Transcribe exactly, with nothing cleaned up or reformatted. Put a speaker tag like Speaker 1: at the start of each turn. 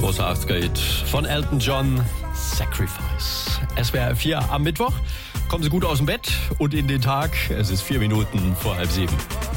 Speaker 1: Großer achtziger-Hit von Elton John, Sacrifice. S W R vier am Mittwoch. Kommen Sie gut aus dem Bett und in den Tag. Es ist vier Minuten vor halb sieben.